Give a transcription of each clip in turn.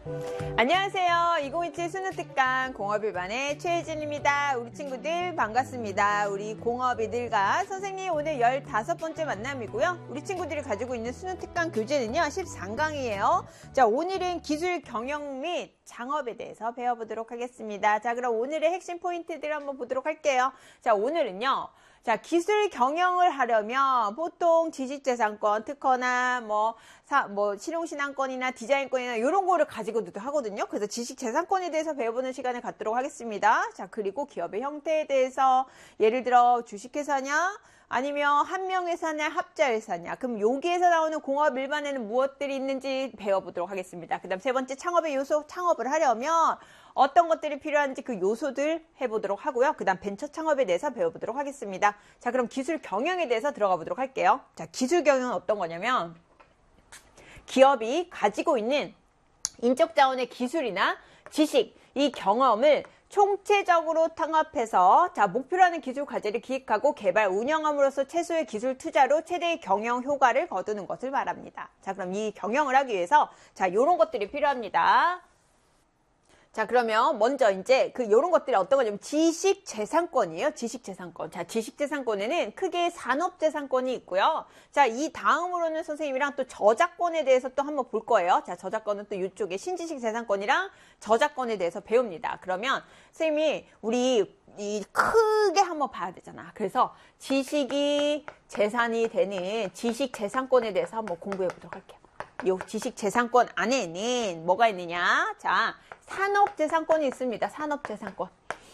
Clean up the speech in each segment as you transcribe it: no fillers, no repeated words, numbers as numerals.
안녕하세요. 2027 수능특강 공업일반의 최혜진입니다. 우리 친구들 반갑습니다. 우리 공업이들과 선생님 오늘 15번째 만남이고요. 우리 친구들이 가지고 있는 수능특강 교재는요. 13강이에요. 자, 오늘은 기술 경영 및 창업에 대해서 배워보도록 하겠습니다. 자, 그럼 오늘의 핵심 포인트들 한번 보도록 할게요. 자, 오늘은요. 자, 기술 경영을 하려면 보통 지식재산권, 특허나 실용신앙권이나 디자인권이나 이런 거를 가지고도 하거든요. 그래서 지식재산권에 대해서 배워보는 시간을 갖도록 하겠습니다. 자, 그리고 기업의 형태에 대해서 예를 들어 주식회사냐, 아니면 한명회사냐, 합자회사냐. 그럼 여기에서 나오는 공업 일반에는 무엇들이 있는지 배워보도록 하겠습니다. 그 다음 세 번째 창업의 요소, 창업을 하려면 어떤 것들이 필요한지 그 요소들 해보도록 하고요. 그 다음 벤처 창업에 대해서 배워보도록 하겠습니다. 자, 그럼 기술 경영에 대해서 들어가 보도록 할게요. 자, 기술 경영은 어떤 거냐면 기업이 가지고 있는 인적 자원의 기술이나 지식, 이 경험을 총체적으로 통합해서 자, 목표로 하는 기술 과제를 기획하고 개발, 운영함으로써 최소의 기술 투자로 최대의 경영 효과를 거두는 것을 말합니다. 자, 그럼 이 경영을 하기 위해서 자, 요런 것들이 필요합니다. 자, 그러면 먼저 이제 요런 것들이 어떤 거냐면 지식재산권이에요. 지식재산권. 자, 지식재산권에는 크게 산업재산권이 있고요. 자, 이 다음으로는 선생님이랑 또 저작권에 대해서 또 한번 볼 거예요. 자, 저작권은 또 이쪽에 신지식재산권이랑 저작권에 대해서 배웁니다. 그러면 선생님이 우리 크게 한번 봐야 되잖아. 그래서 지식이 재산이 되는 지식재산권에 대해서 한번 공부해 보도록 할게요. 요 지식재산권 안에는 뭐가 있느냐? 자, 산업재산권이 있습니다. 산업재산권.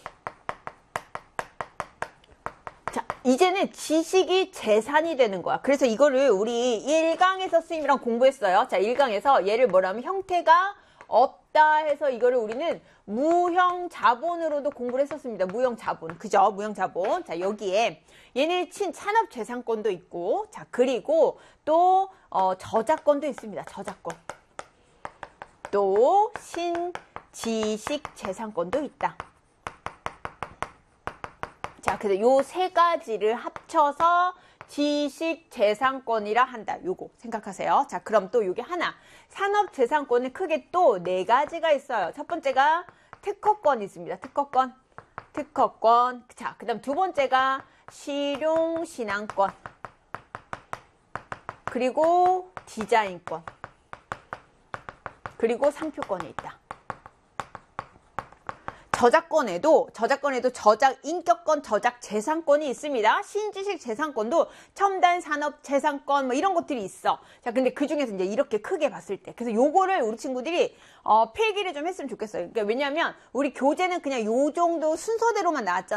자, 이제는 지식이 재산이 되는 거야. 그래서 이거를 우리 1강에서 선생님이랑 공부했어요. 자, 1강에서 얘를 뭐라면 형태가 없다 해서 이거를 우리는 무형자본으로도 공부를 했었습니다. 무형자본. 그죠? 무형자본. 자, 여기에 얘는 산업재산권도 있고, 자, 그리고 또, 저작권도 있습니다. 저작권. 또, 신지식재산권도 있다. 자, 그래서 요 세 가지를 합쳐서 지식재산권이라 한다. 요거 생각하세요. 자, 그럼 또 요게 하나. 산업재산권은 크게 또 네 가지가 있어요. 첫 번째가 특허권이 있습니다. 특허권. 자, 그 다음 두 번째가 실용신앙권. 그리고 디자인권. 그리고 상표권이 있다. 저작권에도 저작 인격권, 저작 재산권이 있습니다. 신지식 재산권도 첨단 산업 재산권 이런 것들이 있어. 자, 근데 그 중에서 이제 이렇게 크게 봤을 때, 그래서 요거를 우리 친구들이 필기를 좀 했으면 좋겠어요. 그러니까 왜냐면 우리 교재는 그냥 요 정도 순서대로만 나왔잖아요.